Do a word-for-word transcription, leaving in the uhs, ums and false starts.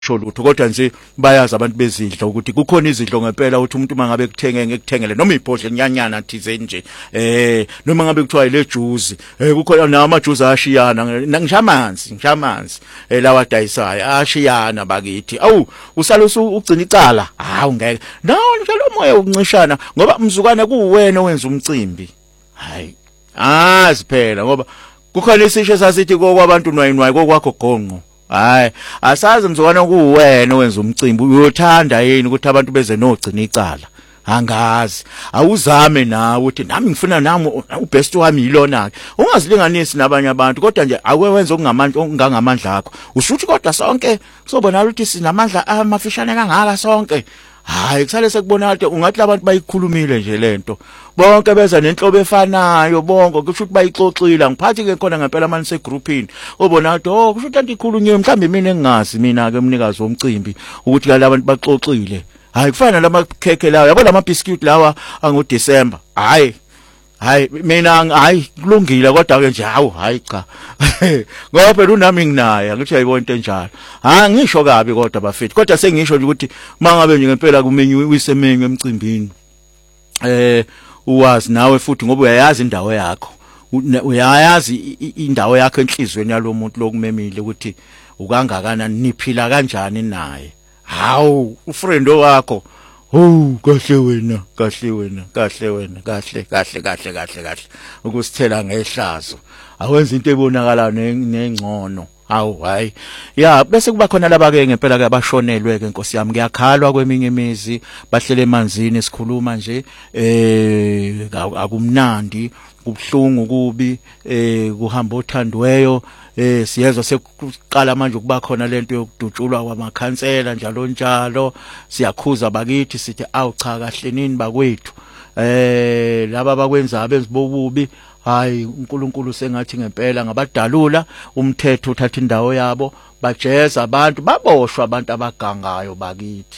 sho lutho kodwa nje bayazi abantu bezidlo ukuthi kukhona izidlo ngempela uthi umuntu mangabe kuthenge ngekuthengele noma ibhodle nyanyana thize nje eh noma ngabe kuthiwa ile juice eh kukhona nama juice ashiyana ngishamanzi ngishamanzi eh lawa dayisayo ashiyana bakithi awu usala ugcina icala hawu ngeke nawo njalo moya ukuncishana ngoba mzukwane kuwena owenza umcimbi hayi azi phela ngoba kukhona isisho sasithi kokwabantu nwayinwayi kokwakho gonqo hayi asazi mzukwana kuwena owenza umcimbi uyothanda yini ukuthi abantu beze nogcina icala angazi awuzame nawe uthi nami ngifuna nami ubest wami yilona ke ungazilinganisi nabanye abantu kodwa nje awewenza okungamandla okungangamandla akho ushuthi kodwa sonke kusobonala ukuthi sinamandla amafishane kangaka sonke hayi kusale sekubonala ukuthi ungathi abantu bayikhulumile nje lento bonke beza nenhlobo efanayo bonke kusho ukuthi bayixoxile ngiphathi ke khona ngempela manje segroupini obona ukuthi oh kusho ukuthi ikhulunyiwe mhlambe mina engingazi mina ke umnikazi womcimbi ukuthi la abantu baxoxile hayi kufana lamakhekhe lawa yabo lama biscuit lawa angu December hayi hayi mina hayi kulungile kodwa ke nje hawu hayi cha ngoba phela unami nginaye ngithi ayibona into enjalo ha ngisho kabi kodwa bafethi kodwa sengisho nje ukuthi mangabe nje ngempela kumenyu wisemenyu emcimbini eh uwazi nawe futhi ngoba uyayazi indawo yakho uyayazi indawo yakho enhlizweni yalomuntu lokumemile ukuthi ukangakanani niphila kanjani naye hawu ufriend wakho oh kahle wena kahle wena kahle wena kahle kahle kahle kahle kahle ukusithela ngehlazo awenza into ebonakala nengcono hawu hayi ya bese kuba khona laba ke ngempela ke abashonelwe ke Nkosi yami kuyakhalwa kweminye imizi bahlele emanzini sikhuluma nje eh akumnandi kubhlungu kubi eh kuhamba othandweyo eh siyezwa sekuqala manje ukuba khona lento yokudutshulwa kwamakhansela njalo njalo siyakhuza bakithi sithi awu cha kahle nini bakwethu eh laba bakwenza abenzibobubi hayi uNkulunkulu sengathi ngempela ngabadalula umthetho uthatha indawo yabo bajeza abantu baboshwa abantu abagangayo bakithi.